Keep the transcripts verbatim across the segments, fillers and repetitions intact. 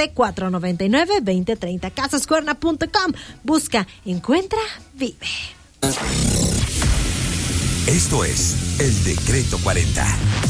siete, cuatro nueve nueve, dos cero tres cero. casas cuerna punto com. Busca, encuentra, vive. Esto es El Decreto cuarenta.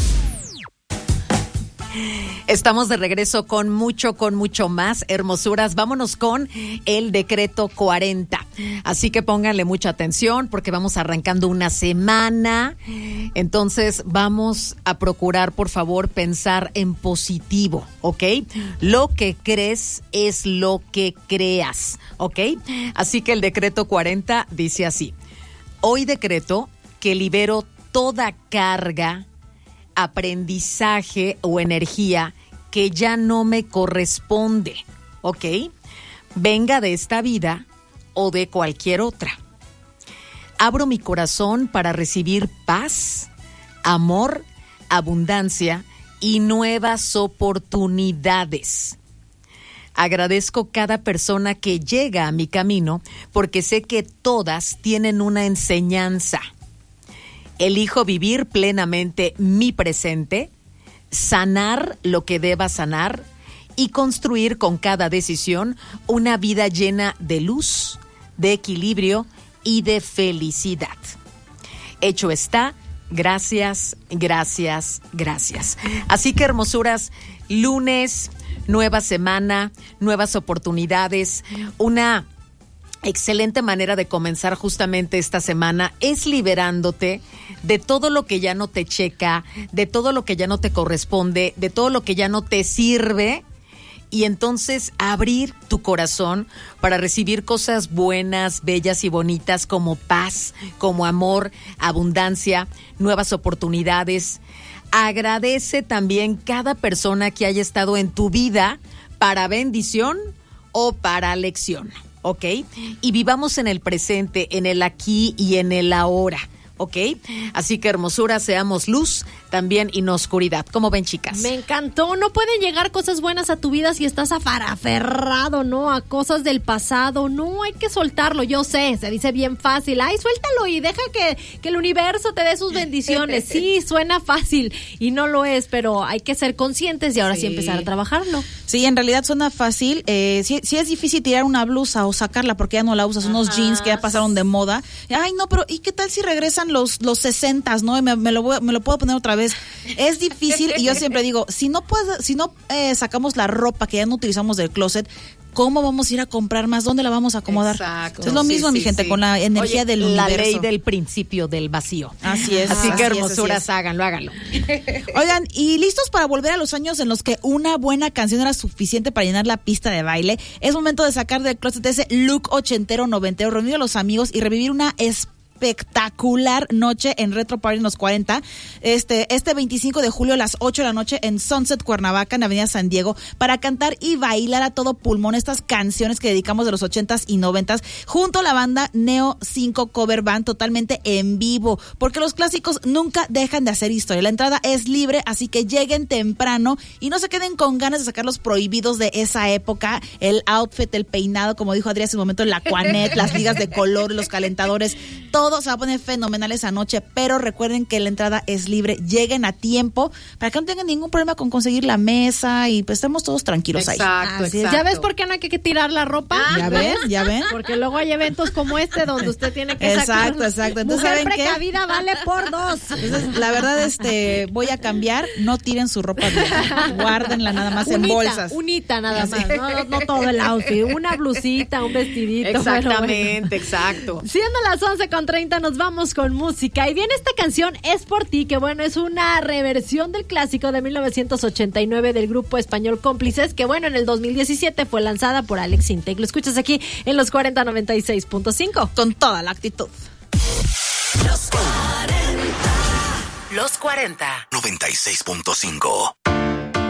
Estamos de regreso con mucho, con mucho más, hermosuras. Vámonos con el Decreto cuarenta. Así que pónganle mucha atención porque vamos arrancando una semana. Entonces vamos a procurar, por favor, pensar en positivo, ¿ok? Lo que crees es lo que creas, ¿ok? Así que el Decreto cuarenta dice así. Hoy decreto que libero toda carga, aprendizaje o energía que ya no me corresponde, ¿ok? Venga de esta vida o de cualquier otra. Abro mi corazón para recibir paz, amor, abundancia y nuevas oportunidades. Agradezco cada persona que llega a mi camino porque sé que todas tienen una enseñanza. Elijo vivir plenamente mi presente, sanar lo que deba sanar y construir con cada decisión una vida llena de luz, de equilibrio y de felicidad. Hecho está, gracias, gracias, gracias. Así que hermosuras, lunes, nueva semana, nuevas oportunidades, una excelente manera de comenzar justamente esta semana es liberándote de todo lo que ya no te checa, de todo lo que ya no te corresponde, de todo lo que ya no te sirve, y entonces abrir tu corazón para recibir cosas buenas, bellas y bonitas como paz, como amor, abundancia, nuevas oportunidades. Agradece también cada persona que haya estado en tu vida para bendición o para lección. ¿Ok? Y vivamos en el presente, en el aquí y en el ahora, ¿ok? Así que hermosura, seamos luz también y no oscuridad. ¿Cómo ven, chicas? Me encantó. No pueden llegar cosas buenas a tu vida si estás aferrado, ¿no? A cosas del pasado. No, hay que soltarlo. Yo sé, se dice bien fácil. Ay, suéltalo y deja que, que el universo te dé sus bendiciones. Sí, suena fácil y no lo es, pero hay que ser conscientes y ahora sí, sí empezar a trabajarlo. Sí, en realidad suena fácil. Eh, sí, sí es difícil tirar una blusa o sacarla porque ya no la usas. Ajá. Unos jeans que ya pasaron de moda. Ay, no, pero ¿y qué tal si regresan los los sesentas, no? Me, me, lo voy, me lo puedo poner otra vez. Es difícil y yo siempre digo, si no puede, si no eh, sacamos la ropa que ya no utilizamos del closet, ¿cómo vamos a ir a comprar más? ¿Dónde la vamos a acomodar? Exacto. Es lo mismo, sí, mi sí, gente, sí. con la energía Oye, del universo. La ley del principio del vacío. Así es. Así así que es, hermosuras, así es. háganlo, háganlo. Oigan, ¿y listos para volver a los años en los que una buena canción era suficiente para llenar la pista de baile? Es momento de sacar del closet ese look ochentero, noventero, reunir a los amigos y revivir una espectacular noche en Retro Party en los cuarenta, este, este veinticinco de julio a las ocho de la noche en Sunset Cuernavaca, en Avenida San Diego, para cantar y bailar a todo pulmón estas canciones que dedicamos de los ochentas y noventas, junto a la banda Neo cinco Cover Band, totalmente en vivo, porque los clásicos nunca dejan de hacer historia. La entrada es libre, así que lleguen temprano y no se queden con ganas de sacar los prohibidos de esa época, el outfit, el peinado, como dijo Adrián hace un momento, el lacuanet, las ligas de color, los calentadores, todo se va a poner fenomenal esa noche, pero recuerden que la entrada es libre, lleguen a tiempo para que no tengan ningún problema con conseguir la mesa y pues estemos todos tranquilos exacto, ahí. Exacto, exacto. ¿Ya ves por qué no hay que tirar la ropa? ¿Ya ven? ¿Ya ven? Porque luego hay eventos como este donde usted tiene que sacar. Exacto, exacto. Entonces, Mujer ¿saben qué? precavida vale por dos. Entonces, la verdad, este, voy a cambiar, no tiren su ropa vieja, guárdenla nada más unita, en bolsas. Unita nada más, no, no, no todo el outfit, una blusita, un vestidito. Exactamente, bueno. exacto. Siendo las once con treinta nos vamos con música y viene esta canción Es por ti, que bueno, es una reversión del clásico de mil novecientos ochenta y nueve del grupo español Cómplices, que bueno, en el dos mil diecisiete fue lanzada por Alex Intec. Lo escuchas aquí en los cuarenta noventa y seis punto cinco. Con toda la actitud. Los cuarenta. Los cuarenta. noventa y seis punto cinco.